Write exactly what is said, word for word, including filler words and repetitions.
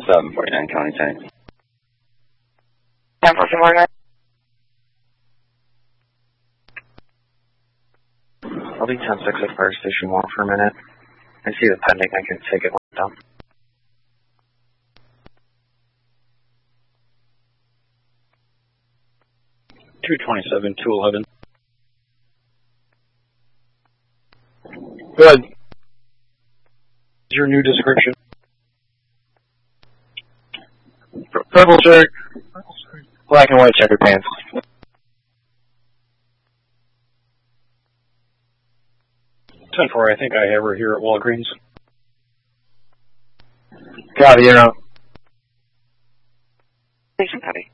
seven forty-nine County ten. ten forty-nine. I'll be ten six at Fire Station one for a minute. I see the pending, I can take it down. two twenty-seven, two eleven. Good. Your new description. Purple shirt, black and white checkered pants. ten four, I think I have her here at Walgreens. Copy, you're out. Station copy.